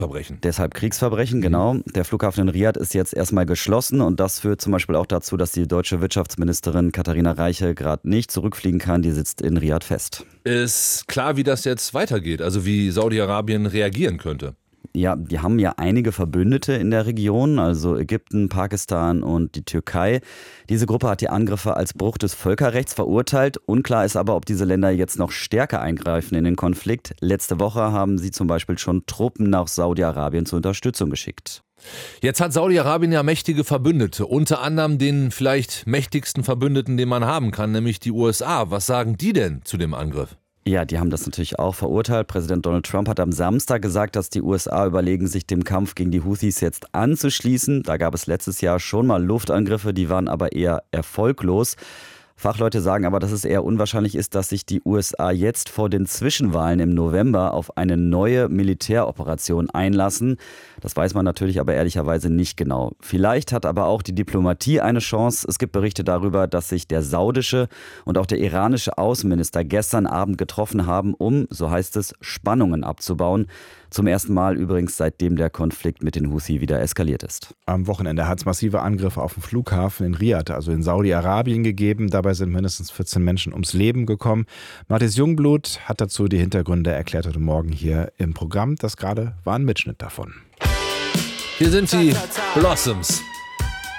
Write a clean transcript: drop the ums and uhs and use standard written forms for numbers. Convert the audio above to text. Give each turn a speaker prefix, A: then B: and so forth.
A: Kriegsverbrechen.
B: Deshalb Kriegsverbrechen, genau. Der Flughafen in Riad ist jetzt erstmal geschlossen und das führt zum Beispiel auch dazu, dass die deutsche Wirtschaftsministerin Katharina Reiche gerade nicht zurückfliegen kann. Die sitzt in Riad fest.
A: Ist klar, wie das jetzt weitergeht, also wie Saudi-Arabien reagieren könnte?
B: Ja, die haben ja einige Verbündete in der Region, also Ägypten, Pakistan und die Türkei. Diese Gruppe hat die Angriffe als Bruch des Völkerrechts verurteilt. Unklar ist aber, ob diese Länder jetzt noch stärker eingreifen in den Konflikt. Letzte Woche haben sie zum Beispiel schon Truppen nach Saudi-Arabien zur Unterstützung geschickt.
A: Jetzt hat Saudi-Arabien ja mächtige Verbündete, unter anderem den vielleicht mächtigsten Verbündeten, den man haben kann, nämlich die USA. Was sagen die denn zu dem Angriff?
B: Ja, die haben das natürlich auch verurteilt. Präsident Donald Trump hat am Samstag gesagt, dass die USA überlegen, sich dem Kampf gegen die Houthis jetzt anzuschließen. Da gab es letztes Jahr schon mal Luftangriffe, die waren aber eher erfolglos. Fachleute sagen aber, dass es eher unwahrscheinlich ist, dass sich die USA jetzt vor den Zwischenwahlen im November auf eine neue Militäroperation einlassen. Das weiß man natürlich aber ehrlicherweise nicht genau. Vielleicht hat aber auch die Diplomatie eine Chance. Es gibt Berichte darüber, dass sich der saudische und auch der iranische Außenminister gestern Abend getroffen haben, um, so heißt es, Spannungen abzubauen. Zum ersten Mal übrigens, seitdem der Konflikt mit den Houthi wieder eskaliert ist.
C: Am Wochenende hat es massive Angriffe auf den Flughafen in Riad, also in Saudi-Arabien, gegeben. Dabei sind mindestens 14 Menschen ums Leben gekommen. Mathis Jungblut hat dazu die Hintergründe erklärt heute Morgen hier im Programm. Das gerade war ein Mitschnitt davon.
A: Hier sind die Blossoms.